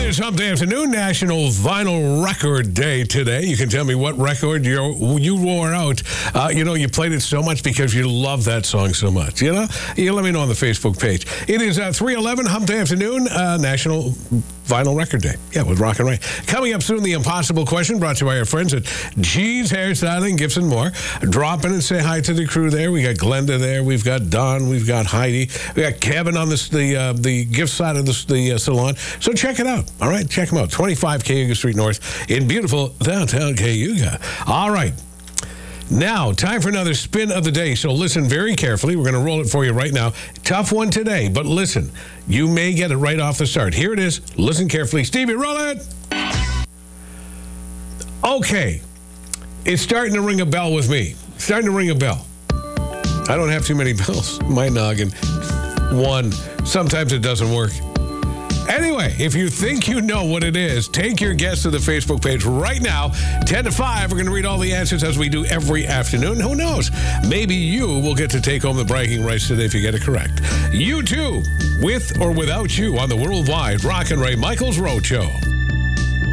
is Hump Day Afternoon, National Vinyl Record Day today. You can tell me what record you wore out. You played it so much because you love that song so much. You let me know on the Facebook page. It is 3:11 Hump Day Afternoon, National Vinyl Record Day. Yeah, with Rock and Ray. Coming up soon, the impossible question brought to you by our friends at G's Hairstyling, Gifts and more. Drop in and say hi to the crew there. We got Glenda there. We've got Don. We've got Heidi. We got Kevin on the gift side of the salon. So check it out. All right, check them out. 25 Cayuga Street North in beautiful downtown Cayuga. All right. Now, time for another spin of the day, so listen very carefully. We're going to roll it for you right now. Tough one today, but listen. You may get it right off the start. Here it is. Listen carefully. Stevie, roll it! Okay. It's starting to ring a bell with me. Starting to ring a bell. I don't have too many bells. My noggin. One. Sometimes it doesn't work. Anyway, if you think you know what it is, take your guess to the Facebook page right now. 10 to 5, we're going to read all the answers as we do every afternoon. Who knows? Maybe you will get to take home the bragging rights today if you get it correct. You too, with or without you, on the worldwide Rock and Ray Michaels Road Show.